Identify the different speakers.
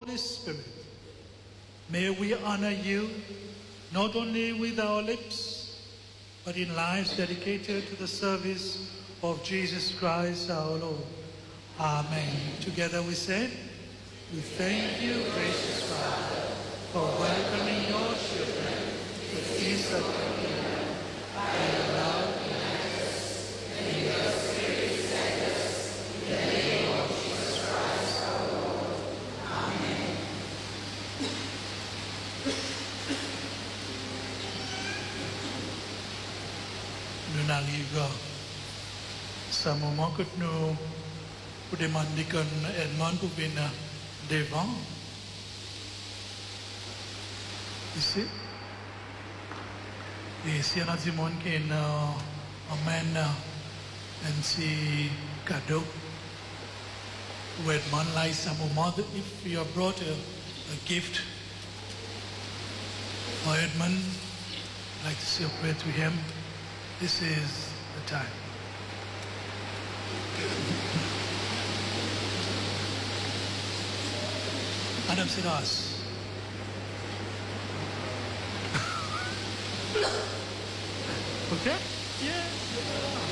Speaker 1: Holy Spirit, may we honor you not only with our lips, but in lives dedicated to the service of Jesus Christ our Lord. Amen. Together we say, we thank you, gracious Father, for welcoming your children to the feast of your kingdom. By your love, unite us, and your Spirit send us, in the name of Jesus Christ our Lord. Amen. Nous n'arrivons à un moment que nous demandons que Edmond vienne devant. Ici. Et si on a du monde qui emmène un petit cadeau, ou Edmond, là, c'est un moment, if you have brought a gift for Edmond, I'd like to say a prayer to him. This is the time. Adam said us. Okay? Yeah.